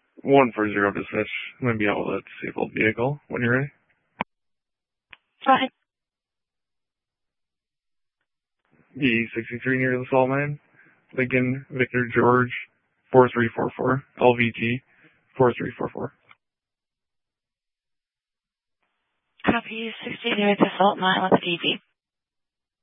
140 dispatch. I'm going to be out with a disabled vehicle when you're ready. Fine. E63 near the salt mine. Lincoln Victor George 4344. LVG 4344. Copy 60 near the salt mine with the DV.